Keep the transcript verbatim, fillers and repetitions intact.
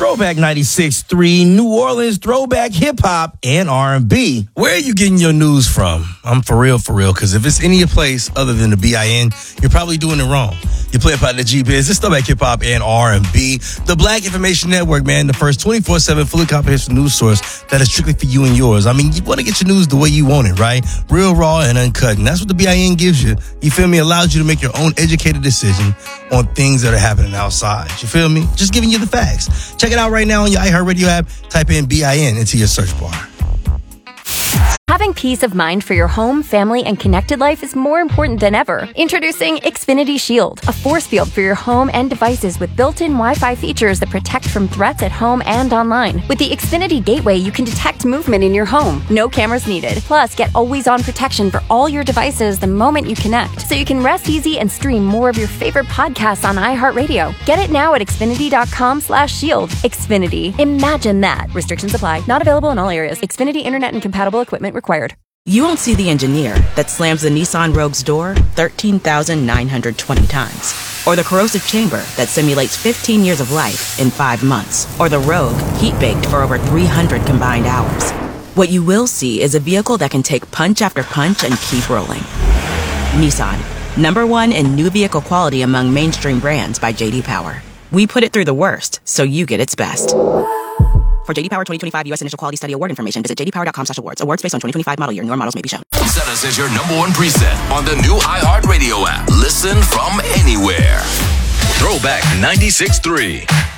Throwback ninety-six point three, New Orleans throwback hip-hop and R and B. Where are you getting your news from? I'm for real, for real, because if it's any place other than the B I N, you're probably doing it wrong. You play about the G-Biz, it's throwback hip-hop and R and B. The Black Information Network, man, the first twenty-four seven fully comprehensive news source that is strictly for you and yours. I mean, you want to get your news the way you want it, right? Real, raw, and uncut. And that's what the B I N gives you. You feel me? Allows you to make your own educated decision on things that are happening outside. You feel me? Just giving you the facts. Check it out right now on your iHeartRadio app. Type in B I N into your search bar. Having peace of mind for your home, family, and connected life is more important than ever. Introducing Xfinity Shield, a force field for your home and devices with built-in Wi-Fi features that protect from threats at home and online. With the Xfinity Gateway, you can detect movement in your home. No cameras needed. Plus, get always-on protection for all your devices the moment you connect, so you can rest easy and stream more of your favorite podcasts on iHeartRadio. Get it now at Xfinity.com slash shield. Xfinity. Imagine that. Restrictions apply. Not available in all areas. Xfinity Internet and compatible equipment required. You won't see the engineer that slams the Nissan Rogue's door thirteen thousand nine hundred twenty times. Or the corrosive chamber that simulates fifteen years of life in five months. Or the Rogue heat-baked for over three hundred combined hours. What you will see is a vehicle that can take punch after punch and keep rolling. Nissan, number one in new vehicle quality among mainstream brands by J D Power. We put it through the worst, so you get its best. For J D Power twenty twenty-five U S Initial Quality Study Award information, visit j d power dot com slash awards. Awards based on twenty twenty-five model year. Newer models may be shown. Set us as your number one preset on the new iHeartRadio app. Listen from anywhere. Throwback ninety-six point three.